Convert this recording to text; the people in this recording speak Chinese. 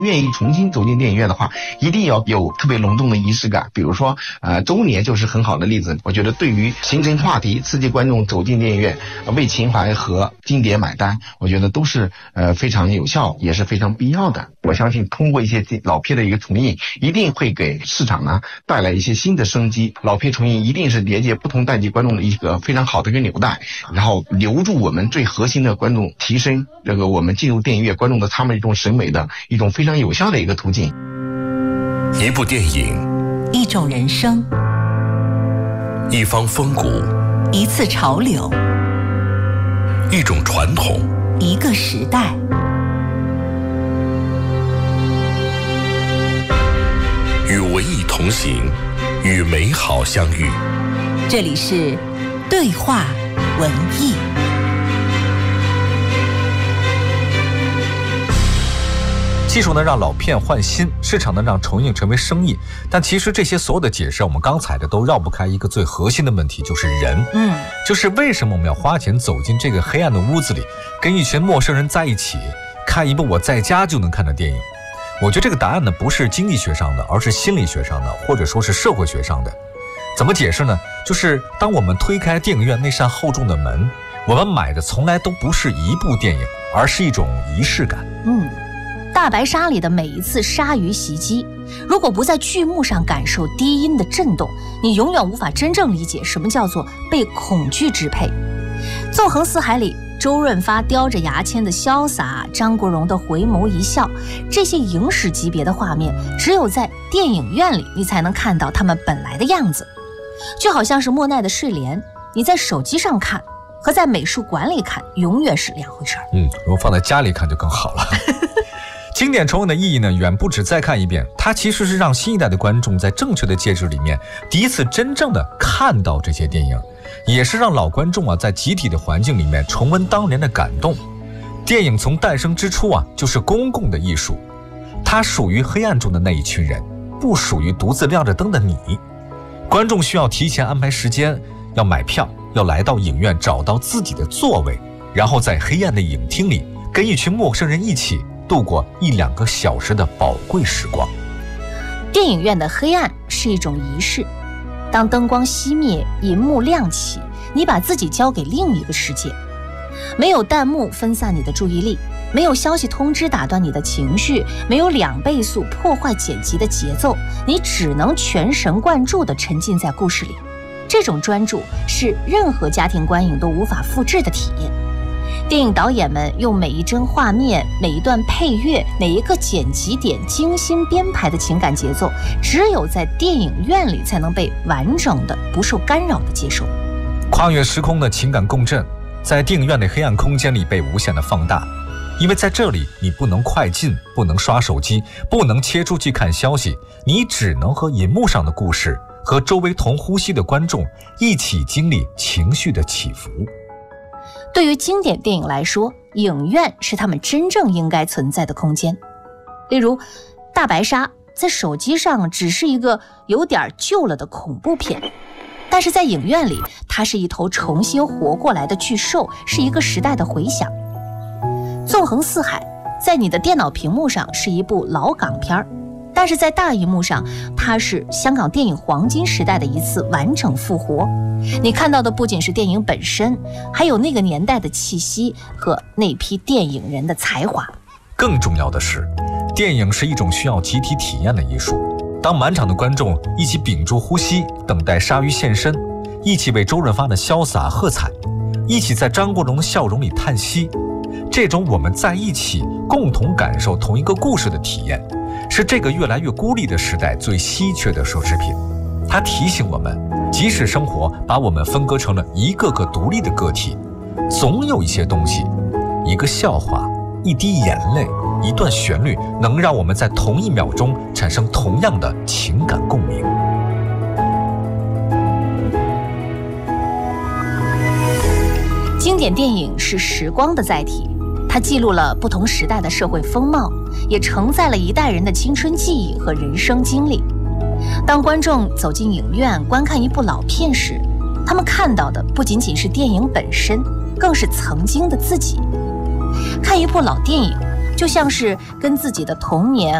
愿意重新走进电影院的话，一定要有特别隆重的仪式感。比如说，周年就是很好的例子。我觉得对于形成话题、刺激观众走进电影院，为情怀和经典买单，我觉得都是非常有效，也是非常必要的。我相信通过一些老片的一个重映，一定会给市场呢带来一些新的生机。老片重映一定是连接不同代际观众的一个非常好的一个纽带，然后留住我们最核心的观众，提升这个我们进入电影院观众的他们一种审美的一种非常有效的一个途径。 一部电影， 一种人生， 一方风骨， 一次潮流， 一种传统， 一个时代。 与文艺同行，与美好相遇。 这里是对话文艺。 技术呢让老片换新，市场呢让重映成为生意，但其实这些所有的解释，我们刚才的都绕不开一个最核心的问题，就是人。就是为什么我们要花钱走进这个黑暗的屋子里，跟一群陌生人在一起，看一部我在家就能看的电影？我觉得这个答案呢不是经济学上的，而是心理学上的，或者说是社会学上的。怎么解释呢？就是当我们推开电影院那扇厚重的门，我们买的从来都不是一部电影，而是一种仪式感。 大白鲨里的每一次鲨鱼袭击，如果不在剧目上感受低音的震动，你永远无法真正理解什么叫做被恐惧支配。纵横四海里，周润发叼着牙签的潇洒，张国荣的回眸一笑，这些影史级别的画面，只有在电影院里你才能看到他们本来的样子。就好像是莫奈的睡莲，你在手机上看和在美术馆里看永远是两回事。 如果放在家里看就更好了。经典重映的意义呢，远不止再看一遍，它其实是让新一代的观众在正确的介质里面第一次真正的看到这些电影，也是让老观众在集体的环境里面重温当年的感动。电影从诞生之初就是公共的艺术，它属于黑暗中的那一群人，不属于独自亮着灯的你。观众需要提前安排时间，要买票，要来到影院找到自己的座位，然后在黑暗的影厅里跟一群陌生人一起度过1-2个小时的宝贵时光。 电影院的黑暗是一种仪式，当灯光熄灭，银幕亮起，你把自己交给另一个世界。没有弹幕分散你的注意力，没有消息通知打断你的情绪，没有2倍速破坏剪辑的节奏，你只能全神贯注地沉浸在故事里。这种专注是任何家庭观影都无法复制的体验。电影导演们用每一帧画面、每一段配乐、每一个剪辑点精心编排的情感节奏，只有在电影院里才能被完整的、不受干扰的接受。 跨越时空的情感共振，在电影院的黑暗空间里被无限的放大，因为在这里你不能快进，不能刷手机，不能切出去看消息，你只能和银幕上的故事和周围同呼吸的观众一起经历情绪的起伏。 对于经典电影来说，影院是他们真正应该存在的空间。例如大白鲨在手机上只是一个有点旧了的恐怖片，但是在影院里它是一头重新活过来的巨兽，是一个时代的回响。纵横四海在你的电脑屏幕上是一部老港片，但是在大荧幕上它是香港电影黄金时代的一次完整复活。你看到的不仅是电影本身，还有那个年代的气息和那批电影人的才华。 更重要的是，电影是一种需要集体体验的艺术。当满场的观众一起屏住呼吸，等待鲨鱼现身，一起为周润发的潇洒喝彩，一起在张国荣的笑容里叹息，这种我们在一起共同感受同一个故事的体验，是这个越来越孤立的时代最稀缺的奢侈品。它提醒我们，即使生活把我们分割成了一个个独立的个体，总有一些东西，一个笑话，一滴眼泪，一段旋律，能让我们在同一秒钟产生同样的情感共鸣。 经典电影是时光的载体，它记录了不同时代的社会风貌，也承载了一代人的青春记忆和人生经历。当观众走进影院观看一部老片时，他们看到的不仅仅是电影本身，更是曾经的自己。看一部老电影， 就像是跟自己的童年